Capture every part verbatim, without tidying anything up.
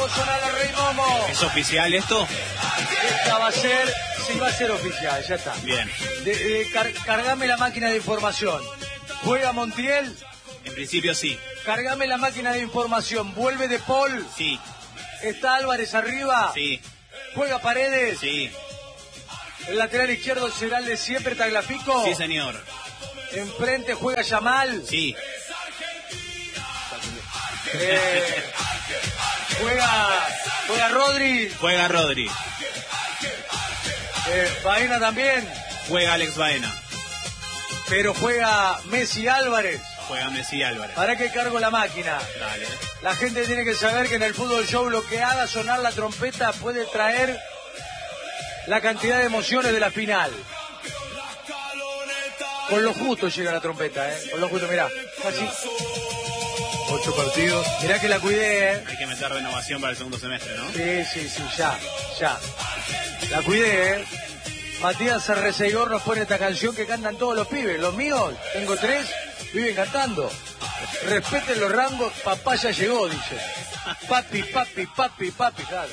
cargo sonar a Rey Momo. ¿Es oficial esto? Esta va a ser, sí va a ser oficial, ya está. Bien. De, de, car cargame la máquina de información. ¿Juega Montiel? En principio sí. Cargame la máquina de información. ¿Vuelve De Paul? Sí. ¿Está Álvarez arriba? Sí. ¿Juega Paredes? Sí. ¿El lateral izquierdo será el de siempre, Tagliafico? Sí, señor. ¿Enfrente juega Yamal? Sí. Eh, ¿Juega, juega Rodri? Juega Rodri. Eh, ¿Baena también? Juega Alex Baena. Pero juega Messi Álvarez. Juega Messi Álvarez. ¿Para qué cargo la máquina? Dale. La gente tiene que saber que en el fútbol show lo que haga sonar la trompeta puede traer la cantidad de emociones de la final. Con lo justo llega la trompeta, ¿eh? Con lo justo, mirá. Casi. Ocho partidos. Mirá que la cuidé, ¿eh? Hay que meter renovación para el segundo semestre, ¿no? Sí, sí, sí, ya, ya. La cuidé, ¿eh? Matías Arreceigor nos pone esta canción que cantan todos los pibes. Los míos, tengo tres, viven cantando. Respeten los rangos, papá ya llegó, dice. Papi, papi, papi, papi, claro.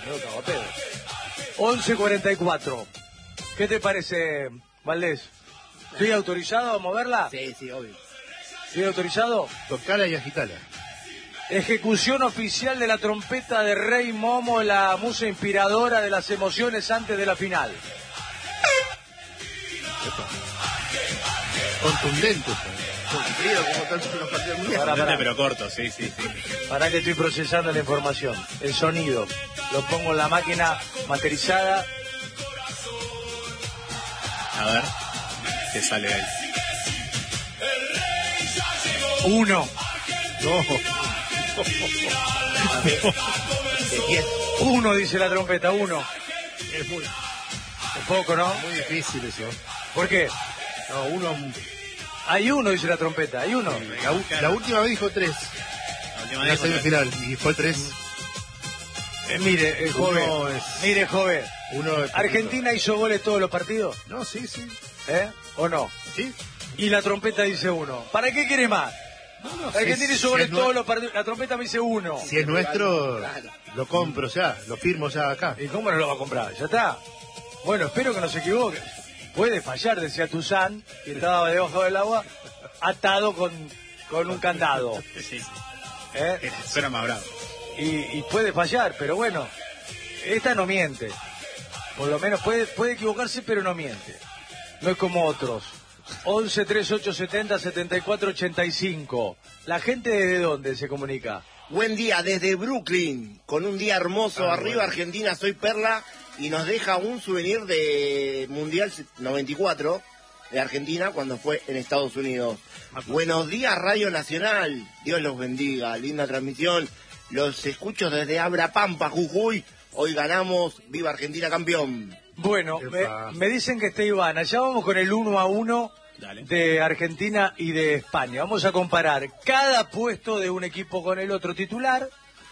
once cuarenta y cuatro. ¿Qué te parece, Valdés? ¿Estoy autorizado a moverla? Sí, sí, obvio. ¿Estoy autorizado? Tocala y agitala. Ejecución oficial de la trompeta de Rey Momo, la musa inspiradora de las emociones antes de la final. Contundente. Cumplido como tanto los partidos mundiales. Pará, pará. Pero corto, sí, sí, sí. Para que estoy procesando la información. El sonido. Lo pongo en la máquina materializada. A ver. ¿Qué sale ahí? Uno. No. Uno, dice la trompeta, uno. Es muy, Es poco, ¿no? muy difícil eso. ¿Por qué? No, uno. Hay uno, dice la trompeta, hay uno. La, u- la última vez dijo tres. La última En la vez fue- semifinal. Y fue tres. Eh, mire, eh, joven. Uno es- Mire, joven. Uno es ¿Argentina hizo goles todos los partidos? No, sí, sí. ¿Eh? ¿O no? Sí. Y la trompeta dice uno. ¿Para qué quiere más? No, no, Argentina si- hizo si goles es todos nue- los partidos. La trompeta me dice uno. Si es nuestro, lo compro ya. Lo firmo ya acá. ¿Y cómo no lo va a comprar? Ya está. Bueno, espero que no se equivoque. Puede fallar, decía Tuzán, que estaba debajo del agua, atado con, con un candado. Sí, sí. ¿Eh? Suena más bravo. Y, y puede fallar, pero bueno, esta no miente. Por lo menos puede, puede equivocarse, pero no miente. No es como otros. once treinta y ocho setenta setenta y cuatro ochenta y cinco. ¿La gente desde dónde se comunica? Buen día desde Brooklyn, con un día hermoso. Ah, Arriba bueno. Argentina, soy Perla, y nos deja un souvenir de Mundial noventa y cuatro de Argentina cuando fue en Estados Unidos. Buenos días, Radio Nacional. Dios los bendiga. Linda transmisión. Los escucho desde Abrapampa, Jujuy. Hoy ganamos. Viva Argentina, campeón. Bueno, Qué me, fácil. me dicen que está Ivana. Ya vamos con el uno a uno Dale. de Argentina y de España. Vamos a comparar cada puesto de un equipo con el otro titular,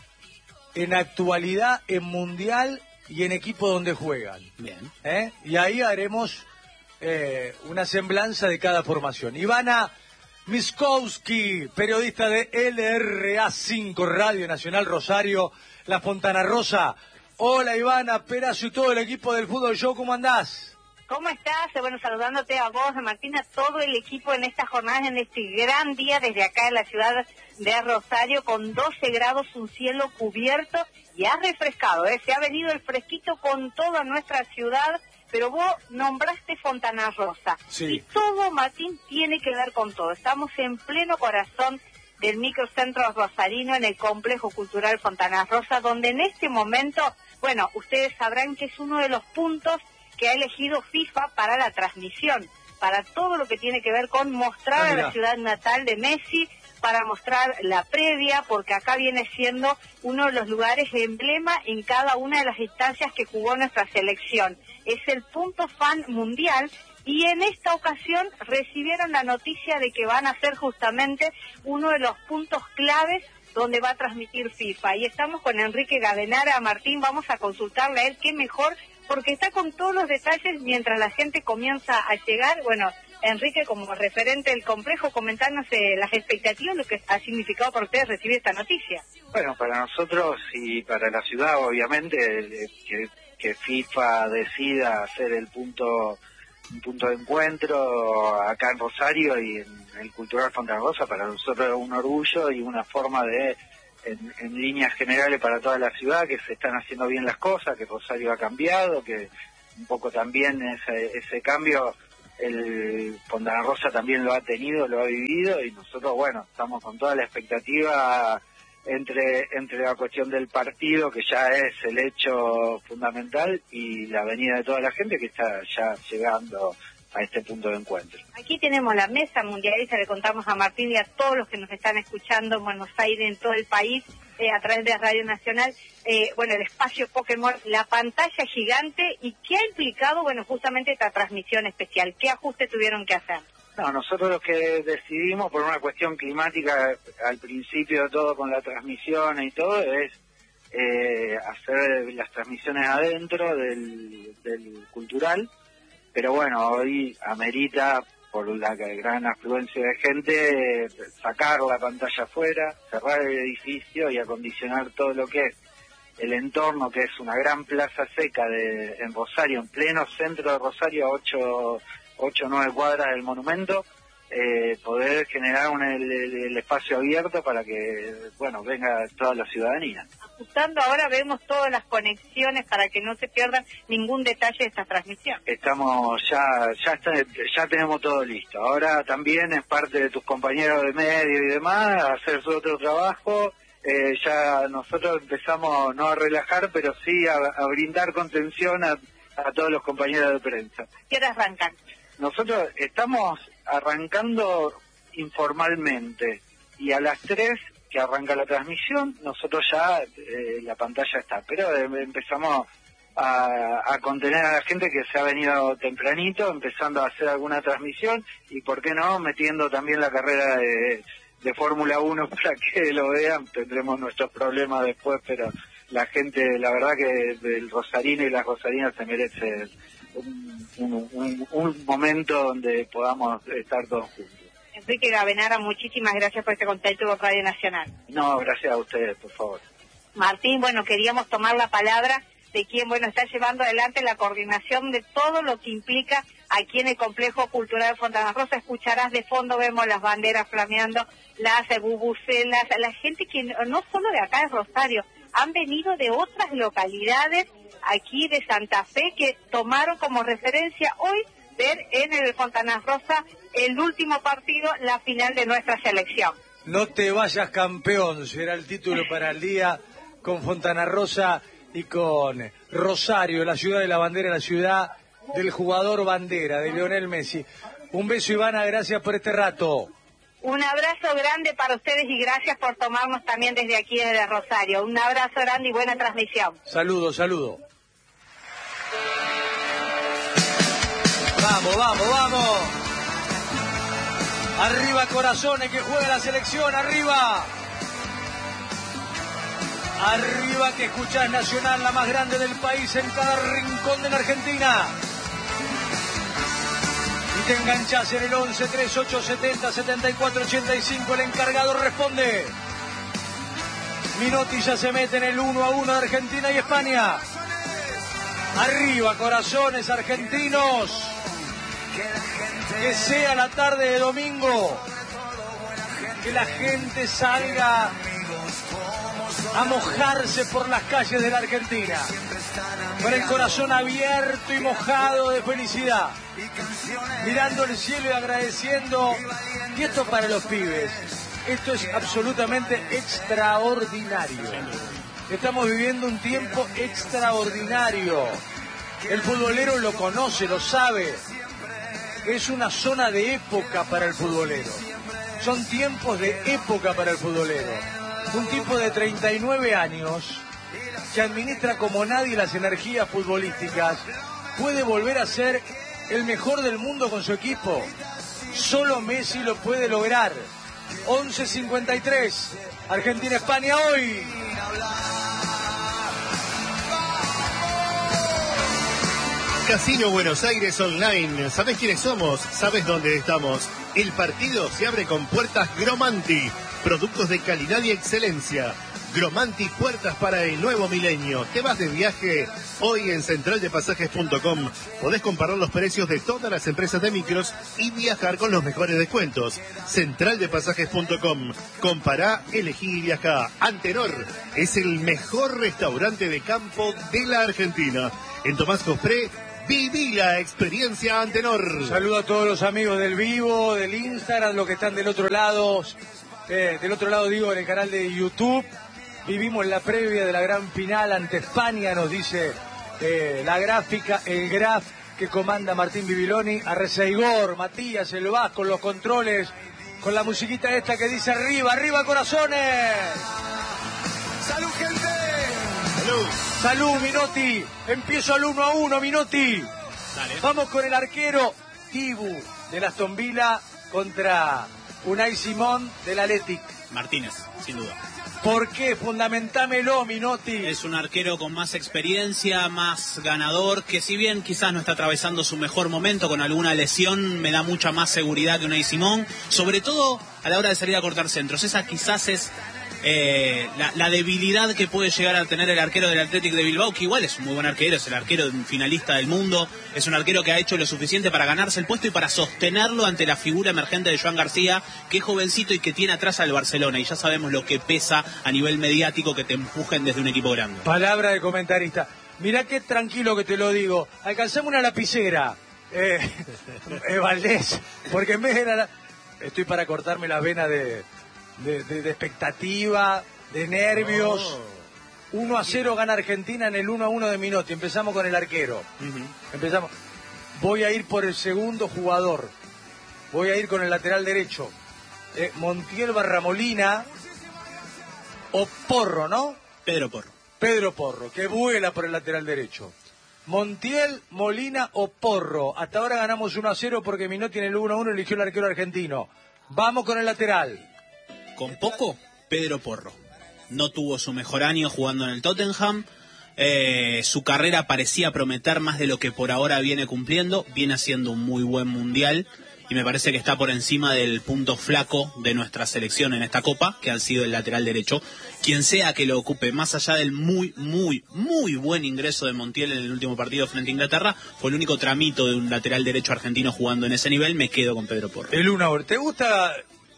en actualidad, en mundial y en equipo donde juegan. Bien. ¿Eh? Y ahí haremos eh, una semblanza de cada formación. Ivana Miskowski, periodista de L R A cinco, Radio Nacional Rosario, La Fontana Rosa. Hola Ivana, Perazo y todo el equipo del Fútbol Show, ¿cómo andás? ¿Cómo estás? Bueno, saludándote a vos, a Martín, a todo el equipo en esta jornada, en este gran día desde acá en la ciudad de Rosario, con doce grados, un cielo cubierto y ha refrescado, ¿eh? Se ha venido el fresquito con toda nuestra ciudad, pero vos nombraste Fontana Rosa. Sí. Y todo, Martín, tiene que ver con todo. Estamos en pleno corazón del microcentro rosarino, en el complejo cultural Fontana Rosa, donde en este momento, bueno, ustedes sabrán que es uno de los puntos que ha elegido FIFA para la transmisión, para todo lo que tiene que ver con mostrar Ah, a mira. la ciudad natal de Messi, para mostrar la previa, porque acá viene siendo uno de los lugares de emblema en cada una de las instancias que jugó nuestra selección. Es el punto fan mundial, y en esta ocasión recibieron la noticia de que van a ser justamente uno de los puntos claves donde va a transmitir FIFA. Y estamos con Enrique Gadenara. Martín, vamos a consultarle a él qué mejor, porque está con todos los detalles mientras la gente comienza a llegar. Bueno, Enrique, como referente del complejo, comentarnos eh, las expectativas, lo que ha significado para ustedes recibir esta noticia. Bueno, para nosotros y para la ciudad, obviamente, que, que FIFA decida hacer el punto un punto de encuentro acá en Rosario y en el Cultural Fontana Rosa, para nosotros es un orgullo y una forma de, en, en líneas generales para toda la ciudad, que se están haciendo bien las cosas, que Rosario ha cambiado, que un poco también ese, ese cambio el Fontana Rosa también lo ha tenido, lo ha vivido, y nosotros, bueno, estamos con toda la expectativa entre entre la cuestión del partido, que ya es el hecho fundamental, y la venida de toda la gente que está ya llegando a este punto de encuentro. Aquí tenemos la mesa mundialista, le contamos a Martín y a todos los que nos están escuchando en Buenos Aires, en todo el país, eh, a través de Radio Nacional, eh, bueno, el espacio Pokémon, la pantalla gigante, y qué ha implicado, bueno, justamente esta transmisión especial. ¿Qué ajustes tuvieron que hacer? No, nosotros lo que decidimos, por una cuestión climática, al principio de todo con la transmisión y todo, es eh, hacer las transmisiones adentro del, del cultural, pero bueno, hoy amerita, por la gran afluencia de gente, sacar la pantalla afuera, cerrar el edificio y acondicionar todo lo que es el entorno, que es una gran plaza seca de en Rosario, en pleno centro de Rosario, a ocho ocho o nueve cuadras del monumento, eh, poder generar un, el, el espacio abierto para que, bueno, venga toda la ciudadanía. Ajustando ahora, vemos todas las conexiones para que no se pierdan ningún detalle de esta transmisión. Estamos, ya ya está, ya tenemos todo listo. Ahora también es parte de tus compañeros de medio y demás, hacer su otro trabajo. Eh, ya nosotros empezamos no a relajar, pero sí a, a brindar contención a, a todos los compañeros de prensa. ¿Qué hora arrancan? Nosotros estamos arrancando informalmente, y a las tres que arranca la transmisión, nosotros ya eh, la pantalla está, pero eh, empezamos a, a contener a la gente que se ha venido tempranito, empezando a hacer alguna transmisión, y por qué no, metiendo también la carrera de, de Fórmula uno para que lo vean. Tendremos nuestros problemas después, pero la gente, la verdad que el rosarino y las rosarinas se merecen Un, un, un, un momento donde podamos estar todos juntos. Enrique Gavenara, muchísimas gracias por este contacto con Radio Nacional. No, gracias a ustedes, por favor. Martín, bueno, queríamos tomar la palabra de quien, bueno, está llevando adelante la coordinación de todo lo que implica aquí en el Complejo Cultural Fontana Rosa. Escucharás de fondo, vemos las banderas flameando, las bubucelas, la gente que no solo de acá de Rosario, han venido de otras localidades aquí de Santa Fe, que tomaron como referencia hoy ver en el Fontana Rosa el último partido, la final de nuestra selección. No te vayas campeón, será el título para el día, con Fontana Rosa y con Rosario, la ciudad de la bandera, la ciudad del jugador bandera, de Lionel Messi. Un beso, Ivana, gracias por este rato. Un abrazo grande para ustedes y gracias por tomarnos también desde aquí, desde Rosario. Un abrazo grande y buena transmisión. Saludo, saludo. Vamos, vamos, vamos. Arriba corazones, que juega la selección, arriba. Arriba, que escuchás Nacional, la más grande del país, en cada rincón de la Argentina. Y te enganchás en el once, treinta y ocho, setenta, setenta y cuatro, ochenta y cinco, el encargado responde. Minotti ya se mete en el uno a uno de Argentina y España. Arriba, corazones argentinos. Que sea la tarde de domingo, que la gente salga a mojarse por las calles de la Argentina, con el corazón abierto y mojado de felicidad, mirando el cielo y agradeciendo. Y esto para los pibes, esto es absolutamente extraordinario. Estamos viviendo un tiempo extraordinario. El futbolero lo conoce, lo sabe. Es una zona de época para el futbolero. Son tiempos de época para el futbolero. Un tipo de treinta y nueve años que administra como nadie las energías futbolísticas puede volver a ser el mejor del mundo con su equipo. Solo Messi lo puede lograr. once cincuenta y tres, Argentina-España hoy. Casino Buenos Aires Online. ¿Sabés quiénes somos? ¿Sabés dónde estamos? El partido se abre con puertas Gromanti. Productos de calidad y excelencia. Gromanti, puertas para el nuevo milenio. ¿Te vas de viaje? Hoy en central de pasajes punto com podés comparar los precios de todas las empresas de micros y viajar con los mejores descuentos. central de pasajes punto com. Compará, elegí y viajá. Antenor es el mejor restaurante de campo de la Argentina. En Tomás Cospré, viví la experiencia Antenor. Saludo a todos los amigos del vivo, del Instagram, los que están del otro lado, eh, del otro lado digo, en el canal de YouTube. Vivimos la previa de la gran final ante España, nos dice eh, la gráfica, el graf que comanda Martín Bibiloni. A Reseigor, Matías, el Vasco, los controles, con la musiquita esta que dice arriba, arriba corazones. ¡Salud, gente! ¡Salud! ¡Salud, Minotti! Empiezo al uno a uno, Minotti. Dale. Vamos con el arquero Dibu de la Aston Villa contra Unai Simón del Athletic. Martínez, sin duda. ¿Por qué? Fundamentámelo, Minotti. Es un arquero con más experiencia, más ganador, que si bien quizás no está atravesando su mejor momento con alguna lesión, me da mucha más seguridad que Unai Simón, sobre todo a la hora de salir a cortar centros. Esa quizás es eh, la, la debilidad que puede llegar a tener el arquero del Athletic de Bilbao, que igual es un muy buen arquero, es el arquero finalista del mundo, es un arquero que ha hecho lo suficiente para ganarse el puesto y para sostenerlo ante la figura emergente de Joan García, que es jovencito y que tiene atrás al Barcelona, y ya sabemos lo que pesa a nivel mediático que te empujen desde un equipo grande. Palabra de comentarista. Mirá qué tranquilo que te lo digo. Alcanzame una lapicera, eh, eh, Valdés, porque en vez de la... Estoy para cortarme la vena de... De, de, de expectativa, de nervios. Oh. uno a cero gana Argentina en el uno a uno de Minotti. Empezamos con el arquero. Uh-huh. Empezamos. Voy a ir por el segundo jugador. Voy a ir con el lateral derecho. Eh, Montiel Barramolina o Porro, ¿no? Pedro Porro. Pedro Porro, que vuela por el lateral derecho. Montiel, Molina o Porro. Hasta ahora ganamos uno a cero porque Minotti en el uno a uno eligió el arquero argentino. Vamos con el lateral. Con poco, Pedro Porro. No tuvo su mejor año jugando en el Tottenham. Eh, su carrera parecía prometer más de lo que por ahora viene cumpliendo. Viene haciendo un muy buen mundial. Y me parece que está por encima del punto flaco de nuestra selección en esta Copa, que ha sido el lateral derecho. Quien sea que lo ocupe, más allá del muy, muy, muy buen ingreso de Montiel en el último partido frente a Inglaterra, fue el único tramito de un lateral derecho argentino jugando en ese nivel. Me quedo con Pedro Porro. El uno a uno. ¿Te gusta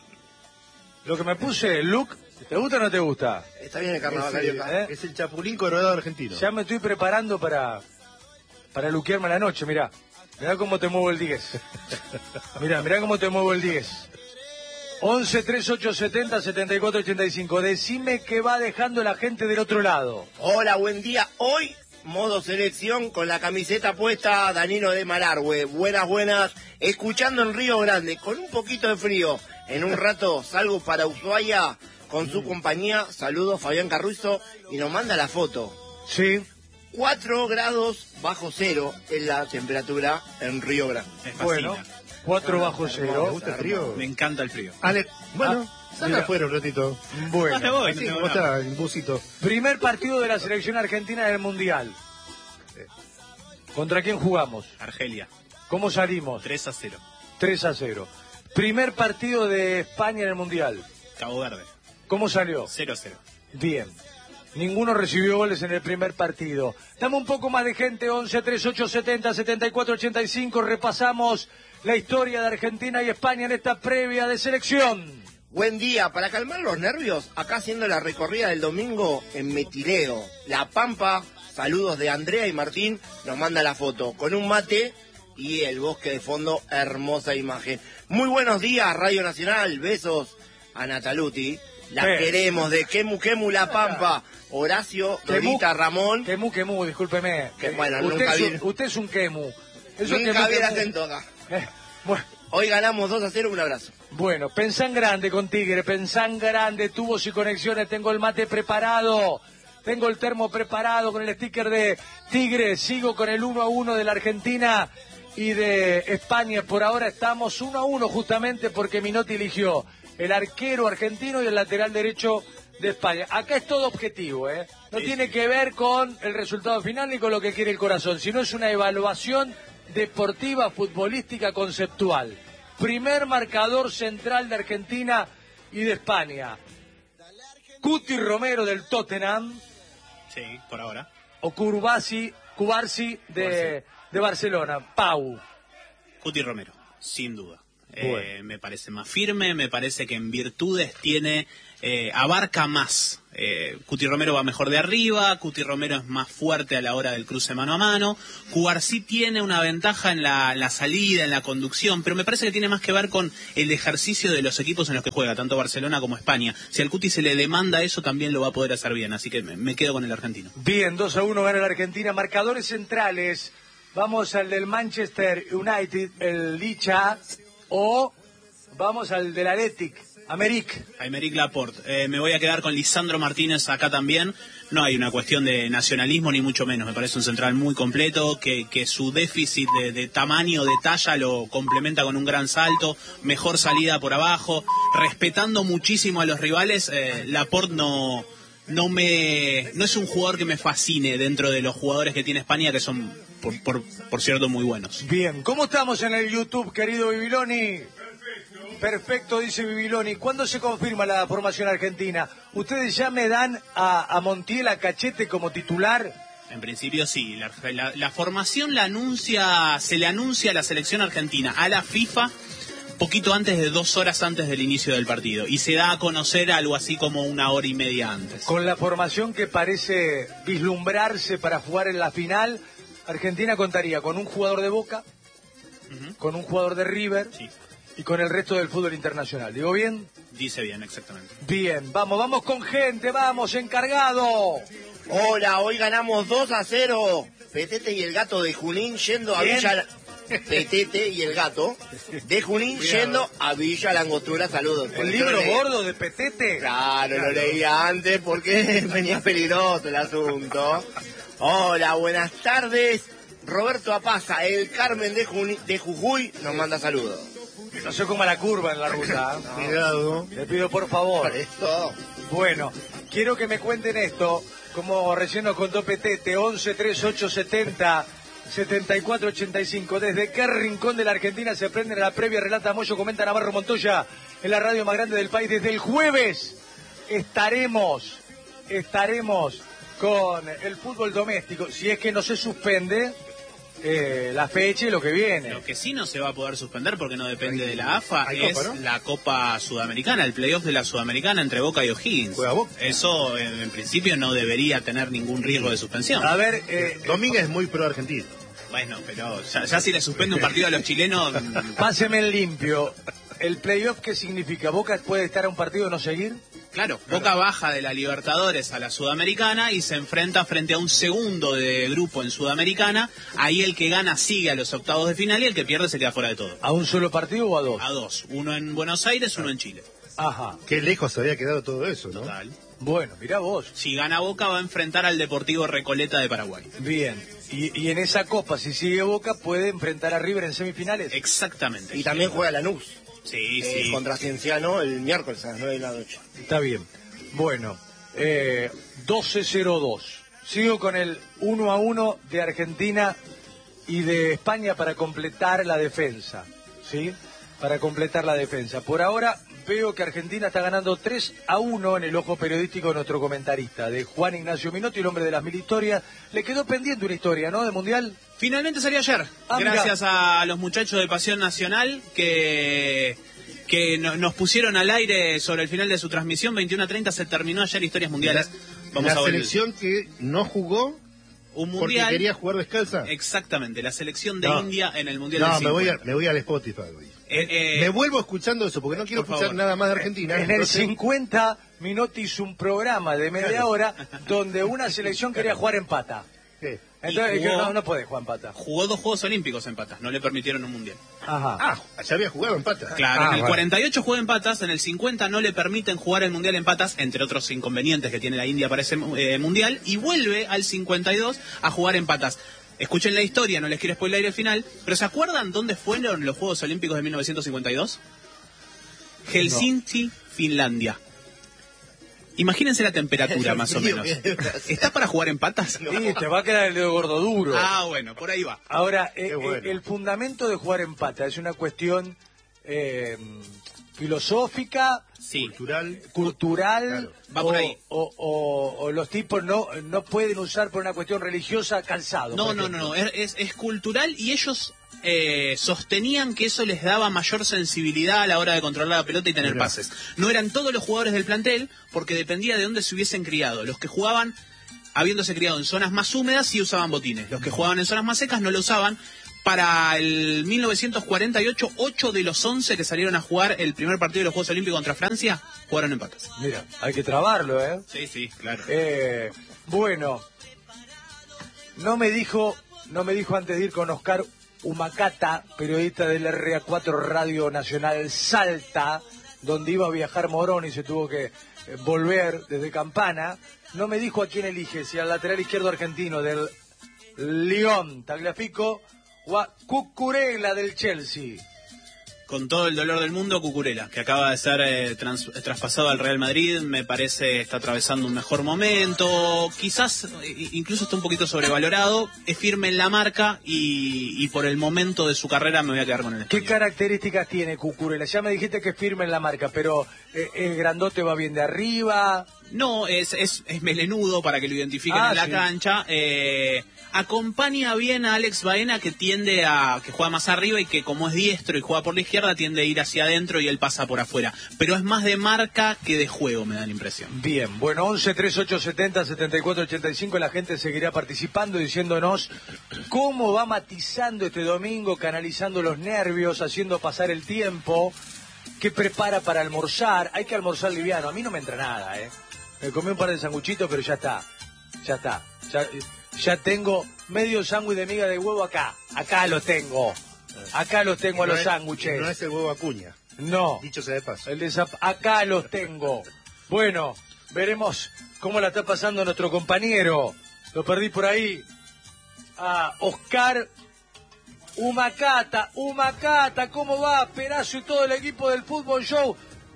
lo que me puse, el look? ¿Te gusta o no te gusta? Está bien el carnaval, es, Carioca. ¿eh? Es el Chapulín Colorado argentino. Ya me estoy preparando para para luquearme la noche, mirá. Mirá cómo te muevo el diez. Mirá, mirá cómo te muevo el diez. once, treinta y ocho, setenta, setenta y cuatro, ochenta y cinco. Decime qué va dejando la gente del otro lado. Hola, buen día. Hoy, modo selección, con la camiseta puesta, Danilo de Malargüe. Buenas, buenas. Escuchando en Río Grande, con un poquito de frío. En un rato salgo para Ushuaia con su compañía. Saludos, Fabián Carruizo. Y nos manda la foto. Sí. cuatro grados bajo cero es la temperatura en Río Grande. Bueno, cuatro bajo cero. ¿Te gusta el frío? Me encanta el frío. Ale, bueno, ah, sal afuera un ratito. Bueno, no voy, Así no como está, el busito. primer partido de la selección argentina en el Mundial. ¿Contra quién jugamos? Argelia. ¿Cómo salimos? tres a cero. tres a cero. Primer partido de España en el Mundial. Cabo Verde. ¿Cómo salió? cero a cero. Bien. Ninguno recibió goles en el primer partido. Dame un poco más de gente, once, treinta y ocho, setenta, setenta y cuatro, ochenta y cinco. Repasamos la historia de Argentina y España en esta previa de selección. Buen día. Para calmar los nervios, acá haciendo la recorrida del domingo en Metileo, La Pampa. Saludos de Andrea y Martín. Nos manda la foto con un mate y el bosque de fondo. Hermosa imagen. Muy buenos días, Radio Nacional. Besos a Nataluti. La Eh. queremos de Quemu Quemu La Pampa. Horacio, Dorita, Ramón. Quemu, Quemu, discúlpeme. Que bueno, usted, nunca es vi- un, usted es un Quemu. Eso es Nunca Quemu, vi el Quemu. acento acá. Eh, bueno, Hoy ganamos dos a cero, un abrazo. bueno, pensá en grande con Tigre, pensá en grande, tubos y conexiones, tengo el mate preparado, tengo el termo preparado con el sticker de Tigre, sigo con el uno a uno de la Argentina y de España. Por ahora estamos uno a uno justamente porque Minotti eligió el arquero argentino y el lateral derecho de España. Acá es todo objetivo, ¿eh? No sí, tiene sí. que ver con el resultado final ni con lo que quiere el corazón, sino es una evaluación deportiva, futbolística, conceptual. Primer marcador central de Argentina y de España. Cuti Romero del Tottenham. Sí, por ahora. O Curbasi, Cubarsi de, de Barcelona. Pau. Cuti Romero, sin duda. Bueno. Eh, me parece más firme, me parece que en virtudes tiene, eh, abarca más. Eh, Cuti Romero va mejor de arriba, Cuti Romero es más fuerte a la hora del cruce mano a mano. Cubarsí tiene una ventaja en la, la salida, en la conducción, pero me parece que tiene más que ver con el ejercicio de los equipos en los que juega, tanto Barcelona como España. Si al Cuti se le demanda eso, también lo va a poder hacer bien, así que me, me quedo con el argentino. Bien, dos a uno gana la Argentina. Marcadores centrales, vamos al del Manchester United, el Licha. O vamos al del Athletic, Aymeric. Aymeric Laporte. Eh, me voy a quedar con Lisandro Martínez acá también. No hay una cuestión de nacionalismo, ni mucho menos. Me parece un central muy completo, que, que su déficit de, de tamaño, de talla, lo complementa con un gran salto, mejor salida por abajo, respetando muchísimo a los rivales. Eh, Laporte no... No me no es un jugador que me fascine dentro de los jugadores que tiene España, que son, por, por, por cierto, muy buenos. Bien, ¿cómo estamos en el YouTube, querido Bibiloni? Perfecto. Perfecto, dice Bibiloni. ¿Cuándo se confirma la formación argentina? ¿Ustedes ya me dan a, a Montiel, a Cachete como titular? En principio sí. La, la, la formación la anuncia, se le anuncia a la selección argentina, a la FIFA, poquito antes de dos horas antes del inicio del partido, y se da a conocer algo así como una hora y media antes. Con la formación que parece vislumbrarse para jugar en la final, Argentina contaría con un jugador de Boca, uh-huh. con un jugador de River, sí. y con el resto del fútbol internacional. ¿Digo bien? Dice bien, exactamente. Bien, vamos, vamos con gente, vamos, encargado. Hola, hoy ganamos dos a cero. Petete y el gato de Junín yendo a ¿Quién? Villa... Petete y el gato de Junín yendo a Villa Langostura. Saludos. ¿El libro gordo de Petete? Claro, claro, lo leía antes porque venía peligroso el asunto. Hola, buenas tardes. Roberto Apaza, el Carmen de, Juni, de Jujuy, nos manda saludos. No se coma la curva en la ruta. No. Cuidado. Le pido por favor. Por esto. Bueno, quiero que me cuenten esto, como recién nos contó Petete, once treinta y ocho setenta setenta y cuatro ochenta y cinco. ¿Desde qué rincón de la Argentina se prende la previa? Relata Moyo, comenta Navarro Montoya en la radio más grande del país. Desde el jueves estaremos, estaremos con el fútbol doméstico, si es que no se suspende eh, la fecha y lo que viene. Lo que sí no se va a poder suspender porque no depende de la A F A es Copa, ¿no? la Copa Sudamericana, el playoff de la Sudamericana entre Boca y O'Higgins. Boca. Eso en, en principio no debería tener ningún riesgo de suspensión. A ver, eh, Domínguez es muy pro argentino. Bueno, pero ya, ya si le suspende un partido a los chilenos... páseme el limpio. ¿El playoff qué significa? ¿Boca puede estar a un partido y no seguir? Claro, Boca baja de la Libertadores a la Sudamericana y se enfrenta frente a un segundo de grupo en Sudamericana. Ahí el que gana sigue a los octavos de final y el que pierde se queda fuera de todo. ¿A un solo partido o a dos? A dos, uno en Buenos Aires, uno en Chile. Ajá. Qué lejos había quedado todo eso, ¿no? Total. Bueno, mirá vos. Si gana Boca va a enfrentar al Deportivo Recoleta de Paraguay. Bien. Y, y en esa copa, si sigue Boca, puede enfrentar a River en semifinales. Exactamente. Y también juega Lanús. Sí, eh, sí. Contra Cienciano el miércoles a las nueve de la noche. Está bien. Bueno, eh, doce cero dos. Sigo con el uno a uno de Argentina y de España para completar la defensa. ¿Sí? Para completar la defensa. Por ahora veo que Argentina está ganando tres a uno en el ojo periodístico de nuestro comentarista, de Juan Ignacio Minotti, el hombre de las mil historias. Le quedó pendiente una historia, ¿no? De Mundial. Finalmente salió ayer, ah, gracias mirá. a los muchachos de Pasión Nacional que, que no, nos pusieron al aire sobre el final de su transmisión. Veintiuno a treinta se terminó ayer Historias Mundiales. Vamos la a ver selección que no jugó un mundial, porque quería jugar descalza. Exactamente, la selección de no. India en el Mundial no, del me voy, a, cincuenta. me voy al Spotify hoy. Eh, eh, me vuelvo escuchando eso porque no quiero escuchar favor. nada más de Argentina. En entonces... el cincuenta, Minotti hizo un programa de media Claro. hora donde una selección quería jugar en pata. Sí. Entonces, jugó- no, no puede jugar en pata. Jugó dos Juegos Olímpicos en patas, no le permitieron un Mundial. Ajá. Ah, ya había jugado en pata. Claro, Ah, en el bueno. cuarenta y ocho juega en patas, en el cincuenta no le permiten jugar el Mundial en patas, entre otros inconvenientes que tiene la India para ese eh, Mundial, y vuelve al cincuenta y dos a jugar en patas. Escuchen la historia, no les quiero spoiler el final, pero ¿se acuerdan dónde fueron los Juegos Olímpicos de mil novecientos cincuenta y dos? Helsinki, no. Finlandia. Imagínense la temperatura, más o menos. ¿Está para jugar en patas? Sí, te va a quedar el dedo gordo duro. Ah, bueno, por ahí va. Ahora, eh, bueno. eh, el fundamento de jugar en patas es una cuestión eh, filosófica, Sí. Cultural. cultural, Claro. Va por o, ahí. O, o- o los tipos no no pueden usar por una cuestión religiosa calzado. No, por no, ejemplo. no, no, es, es- es cultural y ellos eh, sostenían que eso les daba mayor sensibilidad a la hora de controlar la pelota y tener Mirá. pases. No eran todos los jugadores del plantel porque dependía de dónde se hubiesen criado. Los que jugaban, habiéndose criado en zonas más húmedas, sí usaban botines. Los que jugaban en zonas más secas no lo usaban. Para el mil novecientos cuarenta y ocho, ocho de los once que salieron a jugar el primer partido de los Juegos Olímpicos contra Francia jugaron en patas. Mira, hay que trabarlo, ¿eh? Sí, sí, claro. Eh, bueno, no me dijo, no me dijo antes de ir con Oscar Humacata, periodista del R A cuatro Radio Nacional Salta, donde iba a viajar Morón y se tuvo que eh, volver desde Campana. No me dijo a quién elige, si al lateral izquierdo argentino del Lyon Tagliafico o a Cucurella del Chelsea. Con todo el dolor del mundo, Cucurella, que acaba de ser eh, trans- traspasado al Real Madrid, me parece está atravesando un mejor momento, quizás eh, incluso está un poquito sobrevalorado, es firme en la marca y, y por el momento de su carrera me voy a quedar con el ¿Qué español. características tiene Cucurella? Ya me dijiste que es firme en la marca, pero eh, es grandote, va bien de arriba. No, es, es, es melenudo para que lo identifiquen Ah, en la sí. cancha. Eh, acompaña bien a Alex Baena, que tiende a que juega más arriba y que como es diestro y juega por la izquierda, tiende a ir hacia adentro y él pasa por afuera. Pero es más de marca que de juego, me da la impresión. Bien, bueno, once treinta y ocho setenta setenta y cuatro ochenta y cinco, la gente seguirá participando, diciéndonos cómo va matizando este domingo, canalizando los nervios, haciendo pasar el tiempo, qué prepara para almorzar. Hay que almorzar liviano, a mí no me entra nada, ¿eh? Me comí un par de sanguchitos, pero ya está, ya está. Ya, ya tengo medio sándwich de miga de huevo acá, acá lo tengo, acá los tengo a No los es- sándwiches. No es el huevo Acuña, No. dicho sea de paso. El de Zap- acá los tengo. Bueno, veremos cómo la está pasando nuestro compañero. Lo perdí por ahí. A Oscar Humacata. Humacata, ¿cómo va? Perazo y todo el equipo del Fútbol Show.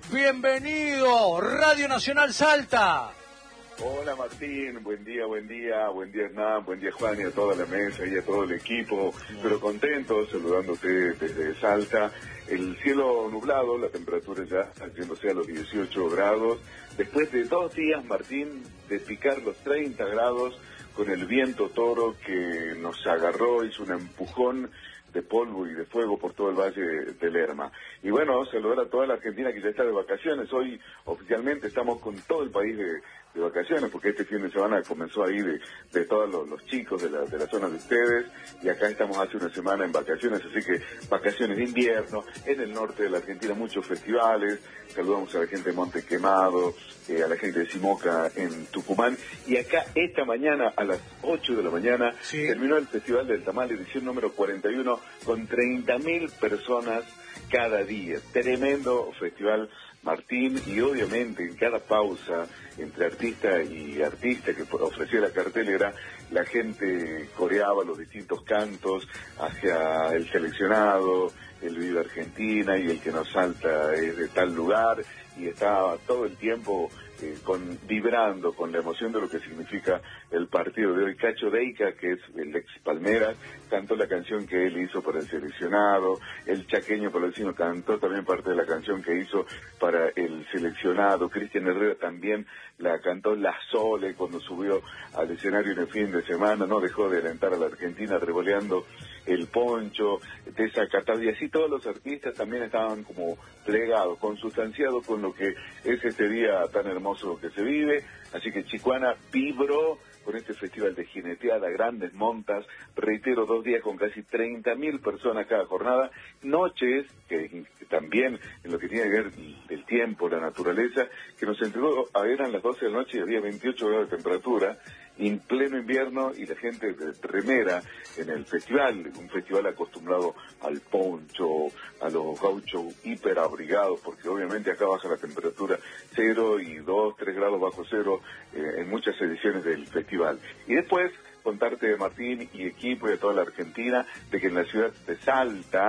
Bienvenido. Radio Nacional Salta. Hola Martín, buen día, buen día, buen día Hernán, buen día Juan y a toda la mesa y a todo el equipo, pero contento, saludándote desde Salta. El cielo nublado, la temperatura ya yéndose a los dieciocho grados, después de dos días, Martín, de picar los treinta grados con el viento toro que nos agarró, hizo un empujón de polvo y de fuego por todo el valle de Lerma. Y bueno, saludar a toda la Argentina que ya está de vacaciones. Hoy oficialmente estamos con todo el país de, de vacaciones, porque este fin de semana comenzó ahí de, de todos los, los chicos de la, de la zona de ustedes, y acá estamos hace una semana en vacaciones, así que vacaciones de invierno, en el norte de la Argentina muchos festivales. Saludamos a la gente de Monte Quemado, eh, a la gente de Simoca en Tucumán, y acá esta mañana a las ocho de la mañana Sí. terminó el Festival del Tamal, edición número cuarenta y uno, con treinta mil personas cada día. Tremendo festival, Martín, y obviamente en cada pausa entre artista y artista que ofrecía la cartelera, la gente coreaba los distintos cantos hacia el seleccionado, el Viva Argentina y el que nos salta es de tal lugar, y estaba todo el tiempo eh, con, vibrando con la emoción de lo que significa el partido de hoy. Cacho Deica, que es el ex Palmeras, cantó la canción que él hizo para el seleccionado. El chaqueño Palacino cantó también parte de la canción que hizo para el seleccionado. Cristian Herrera también la cantó. La Sole, cuando subió al escenario en el fin de semana, no dejó de alentar a la Argentina revoleando el poncho, Tessa Catado, y así todos los artistas también estaban como plegados, consustanciados con lo que es este día tan hermoso que se vive. Así que Chicuana vibró con este festival de jineteada, grandes montas, reitero, dos días con casi treinta mil personas cada jornada, noches, que, que también en lo que tiene que ver el tiempo, la naturaleza, que nos entregó, a eran las doce de la noche y había veintiocho grados de temperatura, en pleno invierno, y la gente de remera en el festival, un festival acostumbrado al poncho, a los gauchos hiperabrigados, porque obviamente acá baja la temperatura cero y dos, tres grados bajo cero eh, en muchas ediciones del festival. Y después contarte, Martín y equipo y a toda la Argentina, de que en la ciudad de Salta,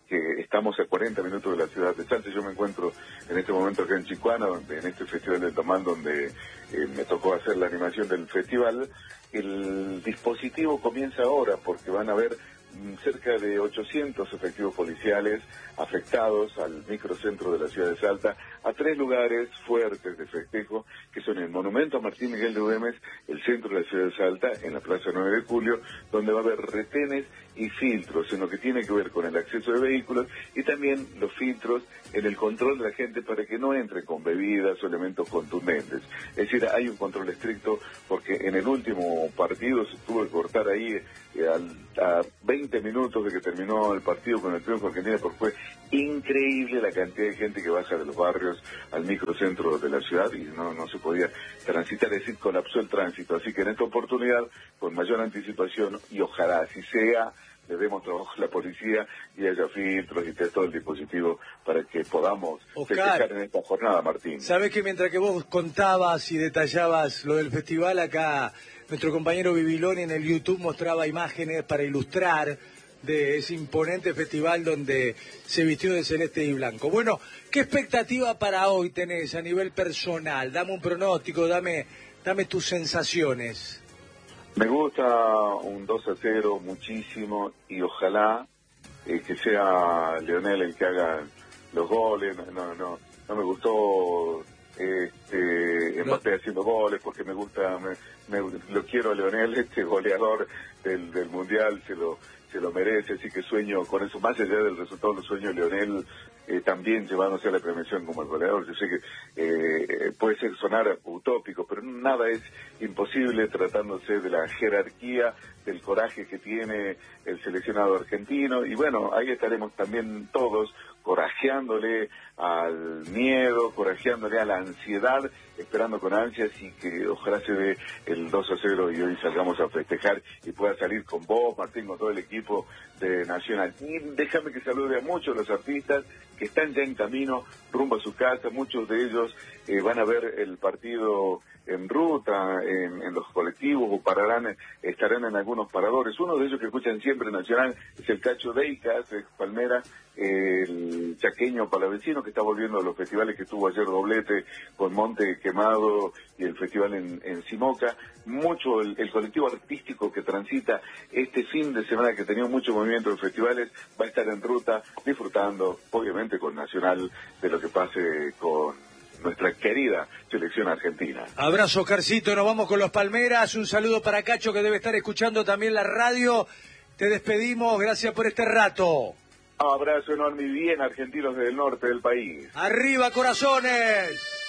que estamos a cuarenta minutos de la ciudad de Salta. Yo me encuentro en este momento acá en Chicuana, donde, en este festival del tamal, donde eh, me tocó hacer la animación del festival. El dispositivo comienza ahora porque van a haber cerca de ochocientos efectivos policiales afectados al microcentro de la ciudad de Salta, a tres lugares fuertes de festejo, que son el Monumento a Martín Miguel de Güemes, el centro de la ciudad de Salta, en la Plaza nueve de Julio, donde va a haber retenes y filtros en lo que tiene que ver con el acceso de vehículos y también los filtros en el control de la gente para que no entre con bebidas o elementos contundentes. Es decir, hay un control estricto porque en el último partido se tuvo que cortar ahí eh, al, a veinte minutos de que terminó el partido con el triunfo argentino, porque fue increíble la cantidad de gente que baja de los barrios al microcentro de la ciudad y no, no se podía transitar, es decir, colapsó el tránsito. Así que en esta oportunidad, con mayor anticipación, y ojalá así sea, le demos trabajo a la policía y haya filtros y esté todo el dispositivo para que podamos Oscar, festejar en esta jornada, Martín. Sabés que mientras que vos contabas y detallabas lo del festival, acá nuestro compañero Bibiloni en el YouTube mostraba imágenes para ilustrar de ese imponente festival donde se vistió de celeste y blanco. Bueno, ¿qué expectativa para hoy tenés a nivel personal? Dame un pronóstico, dame, dame tus sensaciones. Me gusta un dos a cero muchísimo y ojalá eh, que sea Leonel el que haga los goles. No, no, no me gustó este, Mbappé no. haciendo goles porque me gusta, me, me, lo quiero a Leonel, este goleador del, del Mundial, se lo, se lo merece, así que sueño con eso, más allá del resultado, lo sueño Leonel eh, también llevándose a la premiación como el goleador. Yo sé que eh, puede ser sonar utópico, pero nada es imposible tratándose de la jerarquía, del coraje que tiene el seleccionado argentino, y bueno, ahí estaremos también todos corajeándole al miedo, corajeándole a la ansiedad, esperando con ansias y que ojalá se dé el dos a cero y hoy salgamos a festejar y pueda salir con vos, Martín, con todo el equipo de Nacional. Y déjame que salude a muchos de los artistas que están ya en camino rumbo a su casa, muchos de ellos eh, van a ver el partido en ruta, en, en los colectivos, o pararán, estarán en algunos paradores. Uno de ellos que escuchan siempre Nacional es el Cacho Deicas, ex Palmera, eh, el chaqueño palavecino que está volviendo a los festivales, que tuvo ayer doblete con Monte Quemado y el festival en, en Simoca. Mucho el, el colectivo artístico que transita este fin de semana, que ha tenido mucho movimiento en festivales, va a estar en ruta disfrutando, obviamente con Nacional, de lo que pase con nuestra querida selección argentina. Abrazo, Oscarcito, nos vamos con los Palmeras. Un saludo para Cacho, que debe estar escuchando también la radio. Te despedimos, gracias por este rato. Abrazo enorme y bien argentinos del norte del país. ¡Arriba, corazones!